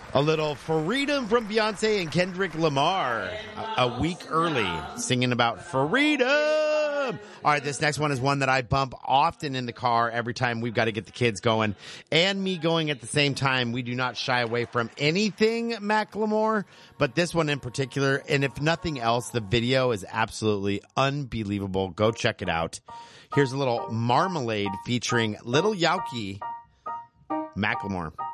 A little freedom from Beyonce and Kendrick Lamar a week early, singing about freedom. All right, this next one is one that I bump often in the car every time we've got to get the kids going and me going at the same time. We do not shy away from anything Macklemore, but this one in particular, and if nothing else, the video is absolutely unbelievable. Go check it out. Here's a little Marmalade featuring Little Yawkey, Macklemore.